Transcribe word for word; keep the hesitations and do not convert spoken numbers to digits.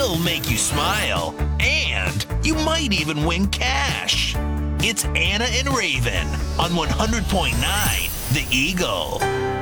We'll make you smile, and you might even win cash. It's Anna and Raven on one hundred point nine The Eagle.